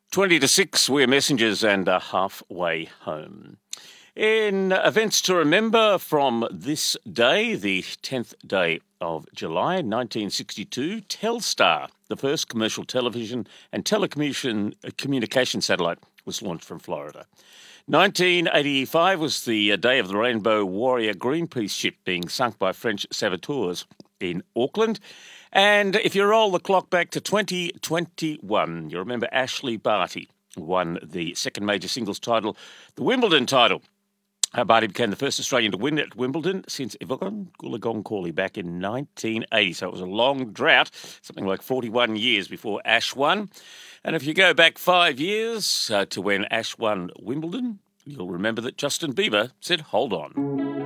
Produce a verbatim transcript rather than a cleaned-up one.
twenty to six, we're messengers and uh, halfway home. In events to remember from this day, the tenth day of July nineteen sixty-two, Telstar, the first commercial television and telecommunication communication satellite, was launched from Florida. nineteen eighty-five was the day of the Rainbow Warrior Greenpeace ship being sunk by French saboteurs in Auckland. And if you roll the clock back to twenty twenty-one, you remember Ashley Barty won the second major singles title, the Wimbledon title. Uh, Barty became the first Australian to win at Wimbledon since Yvonne Goolagong-Cawley back in nineteen eighty. So it was a long drought, something like forty-one years before Ash won. And if you go back five years uh, to when Ash won Wimbledon, you'll remember that Justin Bieber said, "Hold on."